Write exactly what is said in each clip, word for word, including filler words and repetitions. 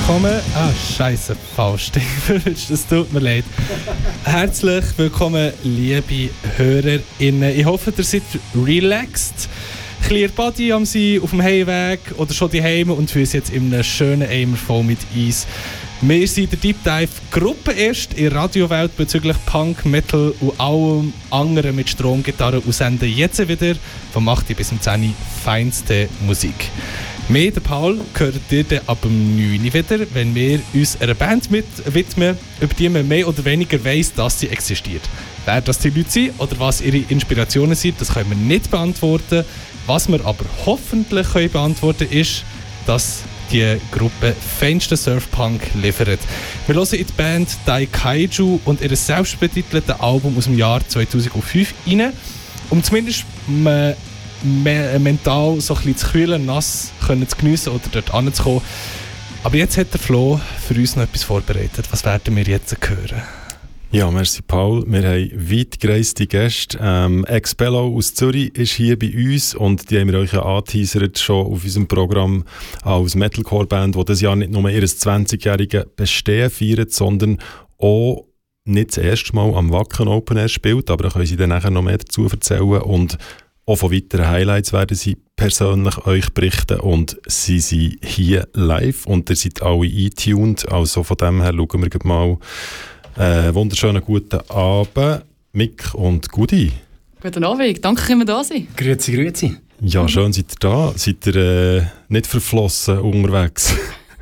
willkommen. Ah, scheiße, falsch. Das tut mir leid. Herzlich willkommen, liebe HörerInnen. Ich hoffe, ihr seid relaxed. Clear Body am sein, auf dem Heimweg oder schon daheim und für uns jetzt in einem schönen Eimer voll mit Eis. Wir sind der Deep Dive Gruppe erst in der Radiowelt bezüglich Punk, Metal und allem anderen mit Stromgitarre und senden jetzt wieder vom acht bis um zehn Uhr feinste Musik. Wir, der Paul, hören ihr dann ab dem neun Uhr wieder, wenn wir uns einer Band mit widmen, über die man mehr oder weniger weiss, dass sie existiert. Wer das die Leute sind oder was ihre Inspirationen sind, das können wir nicht beantworten. Was wir aber hoffentlich können beantworten können, ist, dass die Gruppe feinsten Surfpunk liefert. Wir hören in die Band Daikaiju und ihr selbstbetiteltes Album aus dem Jahr zweitausendfünf rein, um zumindest me- me- mental so ein bisschen zu kühlen, nass können zu geniessen oder dort anzukommen. Aber jetzt hat der Flo für uns noch etwas vorbereitet. Was werden wir jetzt hören? Ja, merci Paul. Wir haben weit gereiste Gäste. Ähm, Expello aus Zürich ist hier bei uns und die haben wir euch ja angeteasert schon auf unserem Programm als Metalcore-Band, die dieses Jahr nicht nur ihr zwanzigjähriges Bestehen feiert, sondern auch nicht das erste Mal am Wacken Open Air spielt, aber da können sie dann nachher noch mehr dazu erzählen und auch von weiteren Highlights werden sie persönlich euch berichten und sie sind hier live und ihr seid alle eingetuned, also von dem her schauen wir mal. Äh, wunderschönen guten Abend, Mick und Gudi. Guten Abend, danke, dass wir da sind. Grüezi, grüezi. Ja, schön seid ihr da. Seid ihr äh, nicht verflossen unterwegs?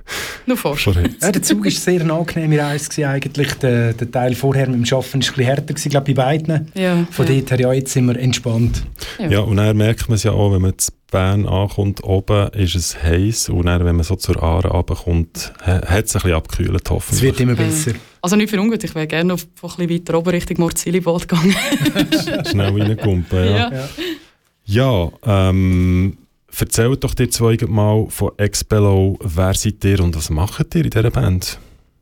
Nur fast. Ja, der Zug war sehr angenehm in Reis eigentlich. Der, der Teil vorher mit dem Arbeiten war ein bisschen härter, glaube ich, bei beiden. Ja, Von ja. dort her, ja, jetzt sind wir entspannt. Ja, ja und dann merkt man es ja auch, wenn man zu Bern ankommt, oben ist es heiß und dann, wenn man so zur Aare runterkommt, hat es ein bisschen abgekühlt, hoffentlich. Es wird immer besser. Also nicht für ungut, ich wäre gerne noch ein bisschen weiter oben Richtung Morzilibad gegangen. Schnell reingumpen, ja. Ja, ja ähm, erzählt doch dir zwei mal von Expello, wer seid ihr und was macht ihr in dieser Band?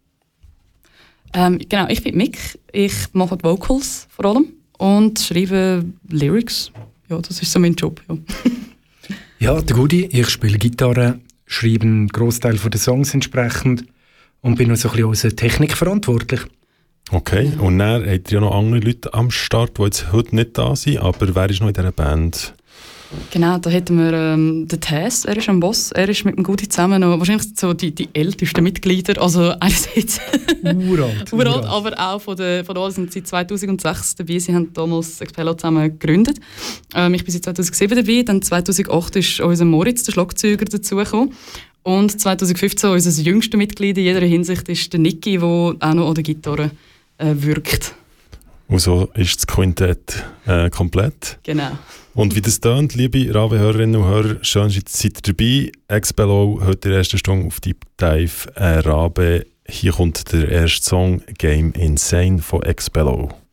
ähm, genau, ich bin Mick, ich mache die Vocals vor allem und schreibe Lyrics. Ja, das ist so mein Job, ja. Ja, der Gudi, ich spiele Gitarre, schreibe einen Großteil der Songs entsprechend und bin noch so ein bisschen unsere Technik verantwortlich. Okay, ja. Und dann habt ihr ja noch andere Leute am Start, die jetzt heute nicht da sind, aber wer ist noch in dieser Band? Genau, da hätten wir ähm, den Tess, er ist ein Boss, er ist mit dem Gudi zusammen noch wahrscheinlich so die, die ältesten Mitglieder, also einerseits uralt, uralt, aber auch von, der, von uns sind seit zweitausendsechs dabei, sie haben damals Expello zusammen gegründet. Ähm, ich bin seit zweitausendsieben dabei, dann zweitausendacht ist unser Moritz, der Schlagzeuger, dazugekommen. Und zweitausendfünfzehn, unser jüngstes Mitglied in jeder Hinsicht, ist der Niki, der auch noch an der Gitarre äh, wirkt. Und so ist das Quintett äh, komplett. Genau. Und wie das tönt, liebe Rave-Hörerinnen und Hörer, schön seid ihr dabei. Expello, heute in der ersten Stunde auf Deep Dive äh, Rabe. Hier kommt der erste Song «Game Insane» von Expello.